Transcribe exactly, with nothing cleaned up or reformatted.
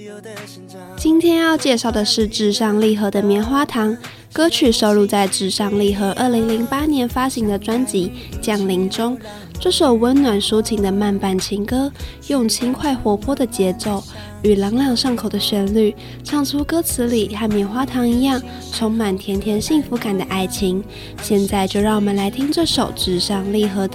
今天要介绍的是至上励合的棉花糖，歌曲收录在至上励合二零零八年发行的专辑《降临》中。这首温暖抒情的慢板情歌，用轻快活泼的节奏与朗朗上口的旋律，唱出歌词里和棉花糖一样充满甜甜幸福感的爱情。现在就让我们来听这首至上励合的